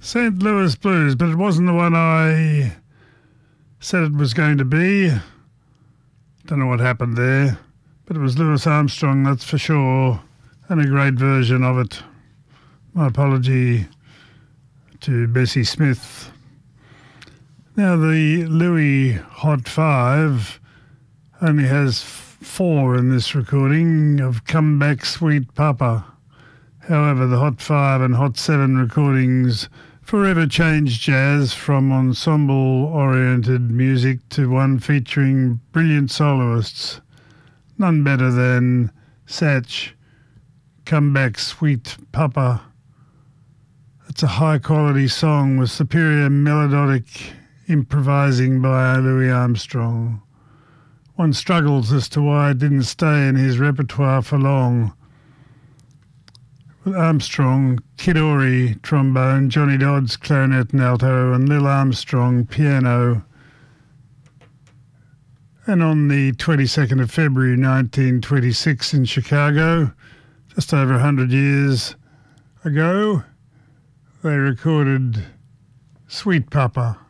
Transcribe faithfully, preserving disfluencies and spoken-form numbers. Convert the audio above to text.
Saint Louis Blues, but it wasn't the one I said it was going to be. Don't know what happened there, but it was Louis Armstrong, that's for sure, and a great version of it. My apology to Bessie Smith. Now, the Louis Hot Five only has four in this recording of Come Back Sweet Papa. However, the Hot Five and Hot Seven recordings forever changed jazz from ensemble-oriented music to one featuring brilliant soloists. None better than Satch, Come Back Sweet Papa. It's a high-quality song with superior melodic improvising by Louis Armstrong. One struggles as to why it didn't stay in his repertoire for long. With Armstrong, Kid Ory, trombone, Johnny Dodds, clarinet and alto, and Lil Armstrong, piano. And on the twenty-second of February nineteen twenty-six in Chicago, just over one hundred years ago, they recorded Sweet Papa.